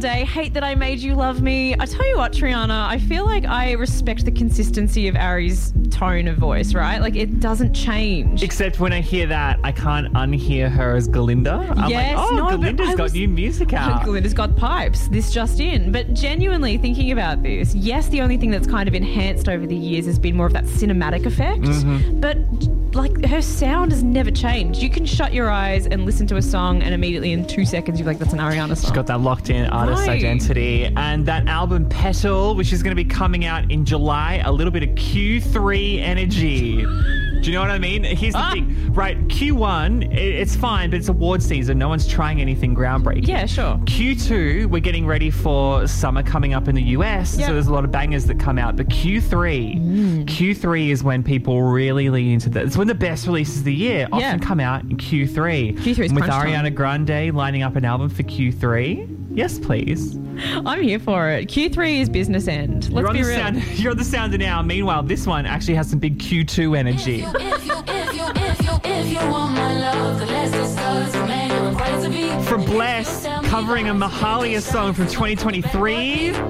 Day, Hate That I Made You Love Me. I tell you what, Triana, I feel like I respect the consistency of Ari's tone of voice, right? Like, it doesn't change. Except when I hear that, I can't unhear her as Galinda. I'm Yes, like, no, but Galinda's got new music out. Galinda's got pipes. This just in. But genuinely thinking about this, yes, the only thing that's kind of enhanced over the years has been more of that cinematic effect. But like, her sound has never changed. You can shut your eyes and listen to a song and immediately in 2 seconds you're like, that's an Ariana song. She's got that locked in artist identity. And that album Petal, which is going to be coming out in July, a little bit of Q3 energy. Do you know what I mean? Here's the thing, right? Q1, it's fine, but it's award season. No one's trying anything groundbreaking. Yeah, sure. Q2, we're getting ready for summer coming up in the US, so there's a lot of bangers that come out. But Q3 is when people really lean into that. It's when the best releases of the year often come out in Q3. Q3 is with crunch Ariana time. Grande lining up an album for Q3. Yes, please. I'm here for it. Q3 is business end. Let's be real. You're on the sounder now. Meanwhile, this one actually has some big Q2 energy. If you want my love, then let's discuss. Man, you're required to be. From Bless, covering a Mahalia song from 2023.